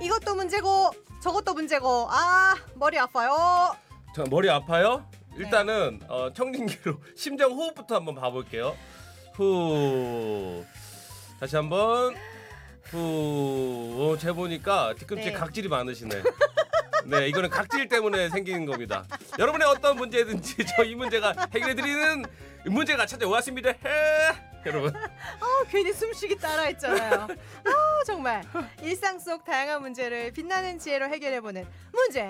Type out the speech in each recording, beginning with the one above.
이것도 문제고 저것도 문제고 아 머리 아파요. 저 머리 아파요? 일단은 청진기로 심장 호흡부터 한번 봐볼게요. 후 다시 한번 후 재보니까 뒤꿈치에 네. 각질이 많으시네. 네, 이거는 각질 때문에 생기는 겁니다. 여러분의 어떤 문제든지 저 이 문제가 해결해드리는 문제가 찾아왔습니다. 여러분. 괜히 숨쉬기 따라했잖아요. 정말 일상 속 다양한 문제를 빛나는 지혜로 해결해보는 문제.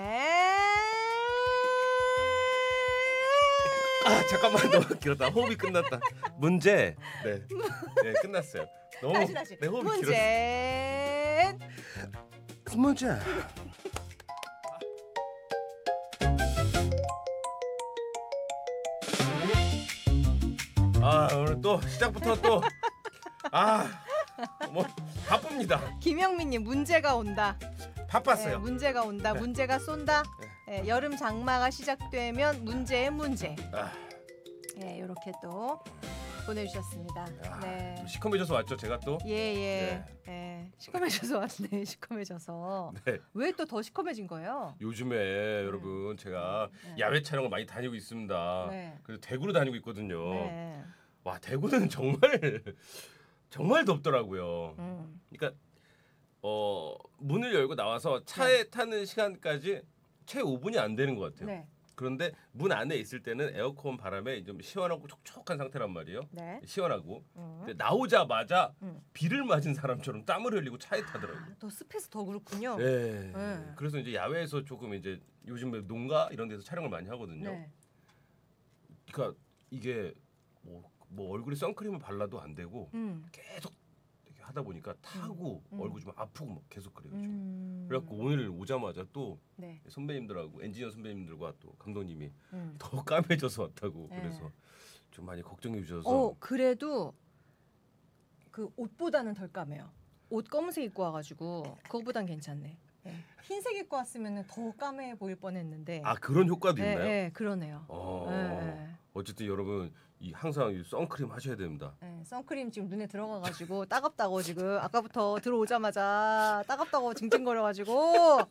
잠깐만 너무 길었다. 호흡이 끝났다. 문제. 네, 네 끝났어요. 너무 다시 내 호흡이 문제. 길었어. 문제. 오늘 또 시작부터 또 뭐 바쁩니다. 김영민님 문제가 온다. 바빴어요. 네, 문제가 온다. 네. 문제가 쏜다. 네, 여름 장마가 시작되면 문제의 문제. 이렇게 또 보내주셨습니다. 네. 또 시커매져서 왔죠, 제가 또. 예. 시커매져서 왔네. 시커매져서. 네. 왜 또 더 시커매진 거예요? 요즘에 여러분 제가 야외 촬영을 많이 다니고 있습니다. 네. 그래서 대구로 다니고 있거든요. 네. 와 대구는 정말 덥더라고요. 그러니까 문을 열고 나와서 차에 타는 시간까지 채 5분이 안 되는 것 같아요. 네. 그런데 문 안에 있을 때는 에어컨 바람에 좀 시원하고 촉촉한 상태란 말이에요. 네. 시원하고. 근데 나오자마자 비를 맞은 사람처럼 땀을 흘리고 차에 타더라고요. 또 습해서 더 그렇군요. 네. 네. 그래서 이제 야외에서 조금 이제 요즘 농가 이런 데서 촬영을 많이 하거든요. 네. 그러니까 이게 뭐 얼굴에 선크림을 발라도 안 되고 계속 이렇게 하다 보니까 타고 얼굴 좀 아프고 막 계속 그래요. 그래갖고 오늘 오자마자 또 네. 선배님들하고 엔지니어 선배님들과 또 감독님이 더 까매져서 왔다고 네. 그래서 좀 많이 걱정해 주셔서 그래도 그 옷보다는 덜 까매요. 옷 검은색 입고 와가지고 그거보단 괜찮네. 네. 흰색 입고 왔으면 더 까매 보일 뻔했는데. 그런 효과도 있나요? 네, 그러네요. 어쨌든 여러분 항상 이 선크림 하셔야 됩니다. 네, 선크림 지금 눈에 들어가가지고 따갑다고 지금 아까부터 들어오자마자 따갑다고 징징거려가지고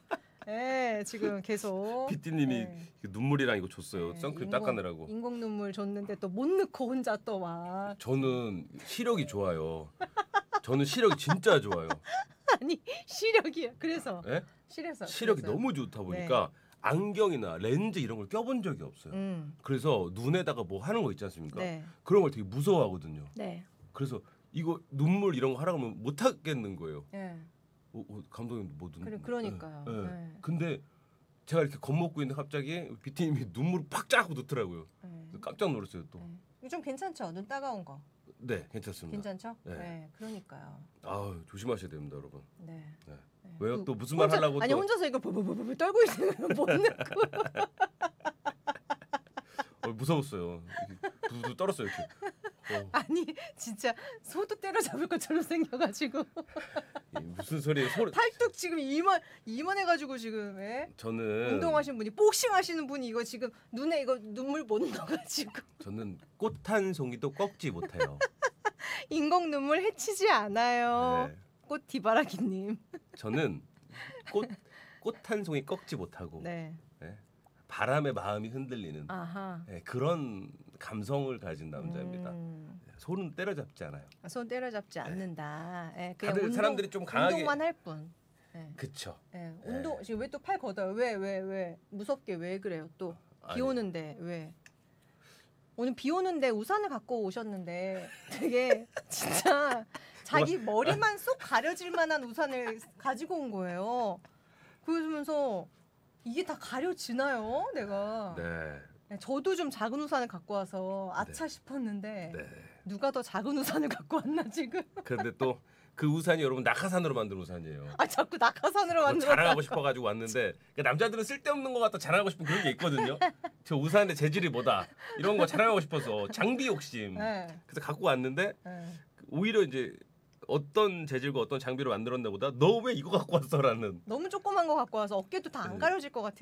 지금 계속 피디님이 눈물이랑 이거 줬어요. 선크림 닦아내라고. 인공 눈물 줬는데 또 못 넣고 혼자 또 막. 저는 시력이 좋아요. 저는 시력이 진짜 좋아요. 아니 시력이야. 그래서 네? 시력이 그래서. 너무 좋다 보니까 안경이나 렌즈 이런 걸 껴본 적이 없어요. 그래서 눈에다가 뭐 하는 거 있지 않습니까? 네. 그런 걸 되게 무서워하거든요. 네. 그래서 이거 눈물 이런 거 하라고 하면 못 하겠는 거예요. 네. 감독님 뭐 눈? 그러니까요. 네. 네. 근데 제가 이렇게 겁먹고 있는데 갑자기 비티님이 눈물을 팍 짜고 넣더라고요. 깜짝 놀랐어요 또. 이거 좀 괜찮죠? 눈 따가운 거. 네, 괜찮습니다. 괜찮죠? 네. 그러니까요. 조심하셔야 됩니다, 여러분. 네. 네. 왜요? 또 무슨 말 하려고 아니 또 혼자서 이걸 보보보보 떨고 있는 거 못 넣고. 무서웠어요. 두두 떨었어요 이렇게. 아니 진짜 소도 때려잡을 것처럼 생겨가지고 무슨 소리예요? 팔뚝 지금 이만해가지고 지금 저는 운동하신 분이 복싱 하시는 분이 이거 지금 눈에 이거 눈물 못 넣어가지고 저는 꽃 한 송이도 꺾지 못해요. 인공 눈물 해치지 않아요. 네. 꽃 디바라기님. 저는 꽃 한 송이 꺾지 못하고 네. 바람에 마음이 흔들리는 아하. 그런 감성을 가진 남자입니다. 손은 때려잡지 않아요. 손 때려잡지 않는다. 그냥 다들 사람들이 좀 강하게 운동만 할 뿐. 그쵸. 운동 지금 왜 또 팔 걷어요? 왜 무섭게 왜 그래요? 또 비 오는데 왜? 오늘 비 오는데 우산을 갖고 오셨는데 되게 진짜 자기 머리만 쏙 가려질 만한 우산을 가지고 온 거예요. 그러면서 이게 다 가려지나요? 내가. 네. 저도 좀 작은 우산을 갖고 와서 아차 싶었는데 네. 누가 더 작은 우산을 갖고 왔나 지금? 그런데 또 그 우산이 여러분 낙하산으로 만든 우산이에요. 자꾸 낙하산으로 만들어. 자랑하고 싶어가지고 왔는데 그러니까 남자들은 쓸데없는 것 같다 자랑하고 싶은 그런 게 있거든요. 저 우산의 재질이 뭐다 이런 거 자랑하고 싶어서 장비 욕심. 그래서 갖고 왔는데 오히려 이제 어떤 재질과 어떤 장비로 만들었나 보다 너 왜 이거 갖고 왔어라는. 너무 조그만 거 갖고 와서 어깨도 다 안 가려질 것 같아요.